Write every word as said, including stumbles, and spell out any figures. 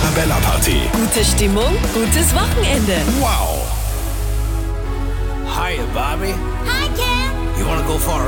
Arabella Party. Gute Stimmung, gutes Wochenende. Wow. Hiya, Bobby. Hi, Ken. You wanna go for